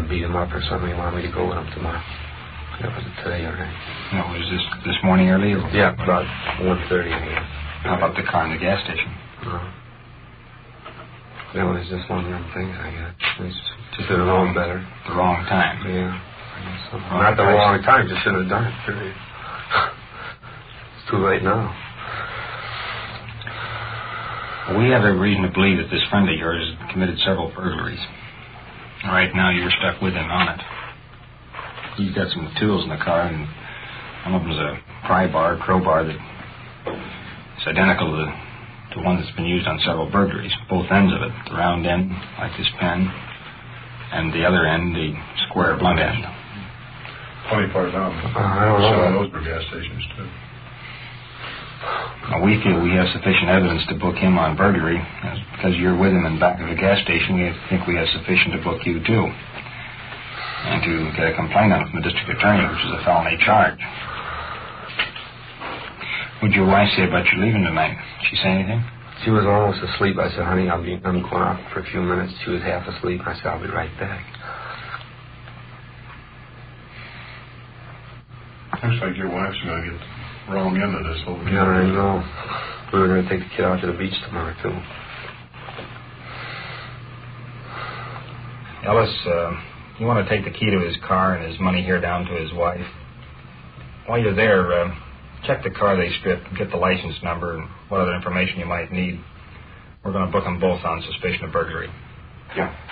beat him up or something. He wanted me to go with him tomorrow. That was today or night. No, was this morning early? Or yeah, about 1:30 a.m. How about the car in the gas station? That was just one of them things, I guess. It's just did it wrong better. The wrong time. Yeah. So. Not the wrong time, just shouldn't have done it, period. It's too late now. We have every reason to believe that this friend of yours committed several burglaries. Right now, you're stuck with him on it. He's got some tools in the car, and one of them's a crowbar that is identical to one that's been used on several burglaries. Both ends of it, the round end, like this pen, and the other end, the square blunt end. Funny part now, I don't know. some of those were gas stations, too. Now, we feel we have sufficient evidence to book him on burglary. Because you're with him in the back of the gas station, we think we have sufficient to book you, too. And to get a complaint on it from the district attorney, which is a felony charge. What'd your wife say about you leaving tonight? Did she say anything? She was almost asleep. I said, honey, I'm going out for a few minutes. She was half asleep. I said, I'll be right back. Looks like your wife's going to get the wrong end of this whole thing. Yeah, I know. We were going to take the kid out to the beach tomorrow, too. Ellis, you want to take the key to his car and his money here down to his wife? While you're there, check the car they stripped, get the license number, and what other information you might need. We're going to book them both on suspicion of burglary. Yeah.